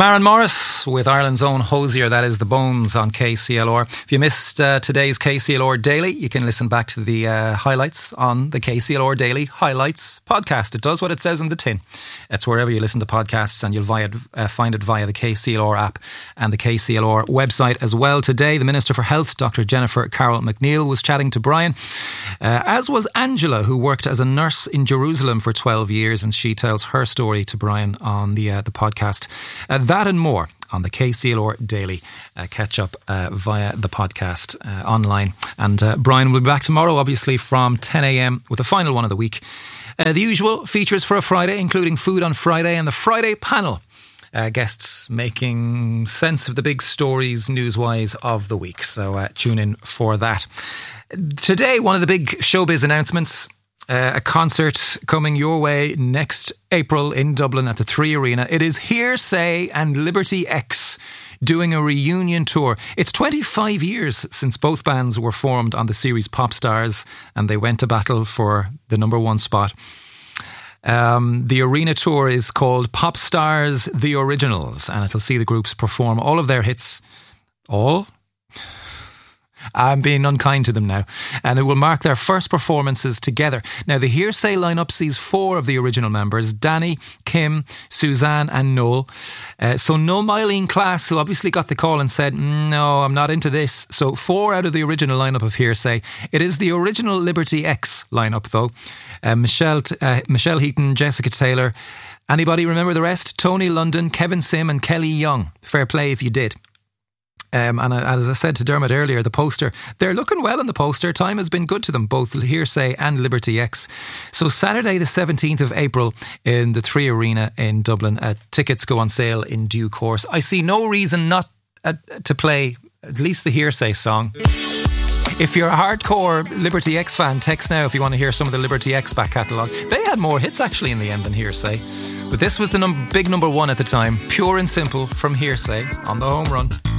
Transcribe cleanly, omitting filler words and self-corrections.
Maren Morris with Ireland's own Hosier, that is The Bones on KCLR. If you missed today's KCLR Daily, you can listen back to the highlights on the KCLR Daily Highlights podcast. It does what it says in the tin. It's wherever you listen to podcasts, and you'll find it via the KCLR app and the KCLR website as well. Today, the Minister for Health, Dr. Jennifer Carroll McNeil, was chatting to Brian, as was Angela, who worked as a nurse in Jerusalem for 12 years, and she tells her story to Brian on the podcast. That and more on the KCLR Daily catch up via the podcast online. And Brian will be back tomorrow, obviously, from 10 a.m. with the final one of the week. The usual features for a Friday, including Food on Friday and the Friday panel. Guests making sense of the big stories news-wise of the week. So tune in for that. Today, one of the big showbiz announcements. A concert coming your way next April in Dublin at the 3 Arena. It is Hearsay and Liberty X doing a reunion tour. It's 25 years since both bands were formed on the series Pop Stars, and they went to battle for the number one spot. The arena tour is called Pop Stars The Originals, and it'll see the groups perform all of their hits. All? I'm being unkind to them now. And it will mark their first performances together. Now, the Hearsay lineup sees 4 of the original members: Danny, Kim, Suzanne and Noel. So no Mylene Class, who obviously got the call and said, no, I'm not into this. So 4 out of the original lineup of Hearsay. It is the original Liberty X lineup, though. Michelle Heaton, Jessica Taylor. Anybody remember the rest? Tony London, Kevin Sim and Kelly Young. Fair play if you did. And as I said to Dermot earlier, the poster, they're looking well in the poster. Time has been good to them, both Hearsay and Liberty X. So Saturday the 17th of April in the 3 Arena in Dublin. Tickets go on sale in due course. I see no reason not to play at least the Hearsay song. If you're a hardcore Liberty X fan, text now if you want to hear some of the Liberty X back catalogue. They had more hits actually in the end than Hearsay. But this was the big number one at the time. Pure and Simple from Hearsay on the home run.